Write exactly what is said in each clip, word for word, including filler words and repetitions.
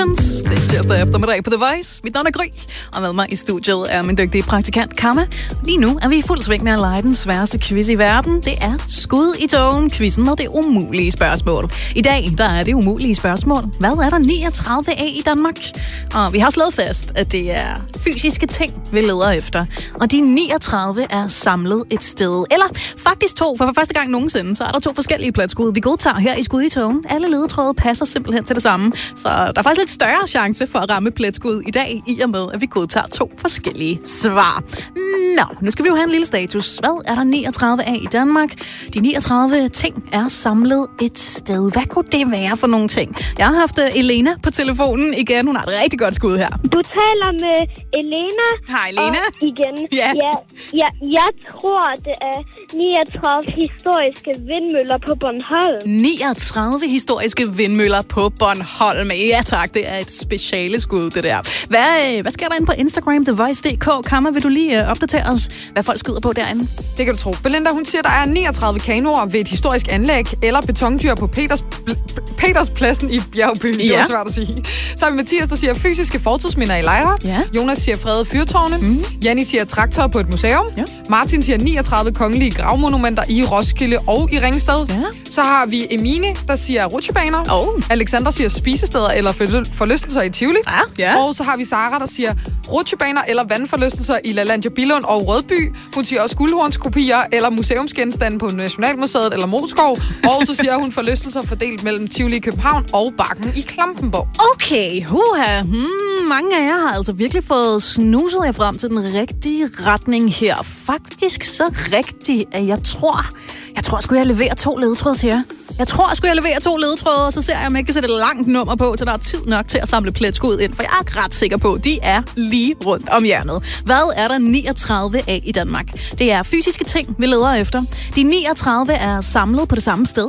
Det er tirsdag eftermiddag på The Voice. Mit navn er Gry, og med mig i studiet er min dygtige praktikant Kamma. Lige nu er vi i fuld sving med at lege den sværeste quiz i verden. Det er Skud i togen, quizzen og det umulige spørgsmål. I dag der er det umulige spørgsmål. Hvad er der niogtredive af i Danmark? Og vi har slået fast, at det er fysiske ting, vi leder efter. Og de niogtredive er samlet et sted. Eller faktisk to, for for første gang nogensinde, så er der to forskellige pladskud. Vi godtager her i Skud i togen. Alle ledetråde passer simpelthen til det samme. Så der er faktisk lidt større chance for at ramme pletskud i dag, i og med, at vi godtager to forskellige svar. Nå, nu skal vi jo have en lille status. Hvad er der niogtredive af i Danmark? De niogtredive ting er samlet et sted. Hvad kunne det være for nogle ting? Jeg har haft Elena på telefonen igen. Hun har et rigtig godt skud her. Du taler med Elena. Hej, Elena. Og igen. Ja. Ja, ja, jeg tror, det er niogtredive historiske vindmøller på Bornholm. niogtredive historiske vindmøller på Bornholm. Ja tak, det er et speciale skud, det der. Hvad, hvad sker der inde på Instagram, The Voice punktum d k? Kamma, vil du lige uh, opdatere os, hvad folk skyder på derinde? Det kan du tro. Belinda, hun siger, der er niogtredive kanoer ved et historisk anlæg eller betondyr på Peters, Peterspladsen i Bjergby. Ja. Det var svært at sige. Så har vi Mathias, der siger fysiske fortidsminder i lejre. Ja. Jonas siger fredede fyrtårne. Mm. Janni siger traktor på et museum. Ja. Martin siger niogtredive kongelige gravmonumenter i Roskilde og i Ringsted. Ja. Så har vi Emine, der siger rutsjebaner. Oh. Alexander siger spisesteder eller forlystelser i Tivoli. Ja. Ja. Og så har vi Sara, der siger rutsjebaner eller vandforlystelser i LaLandia Billund og Rødby. Hun siger også guldhornskopier eller museumsgenstande på Nationalmuseet eller Moskov. Og så siger hun forlystelser fordelt mellem Tivoli i København og Bakken i Klampenborg. Okay, huha. Hmm, mange af jer har altså virkelig fået snuset jer frem til den rigtige retning her. Faktisk så rigtig, at jeg tror, jeg tror, skulle jeg levere to ledetråde til jer. Jeg tror, jeg skulle levere to ledetråde, og så ser jeg, om jeg kan sætte et langt nummer på, så der er tid nok til at samle pletskud ind, for jeg er ret sikker på, at de er lige rundt om hjørnet. Hvad er der niogtredive af i Danmark? Det er fysiske ting, vi leder efter. De niogtredive er samlet på det samme sted.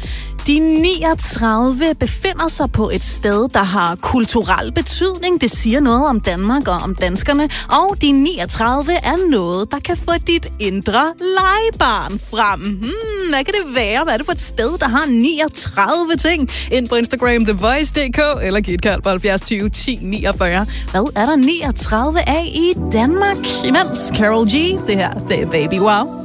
De niogtredive befinder sig på et sted, der har kulturel betydning. Det siger noget om Danmark og om danskerne. Og de niogtredive er noget, der kan få dit indre legebarn frem. Hmm, hvad kan det være? Hvad er det for et sted, der har niogtredive ting? Ind på Instagram, The Voice punktum d k, eller giv et kald på halvfjerds tyve ti niogfyrre. Hvad er der niogtredive af i Danmark? Imens Karol G, det her, det er Baby Wow.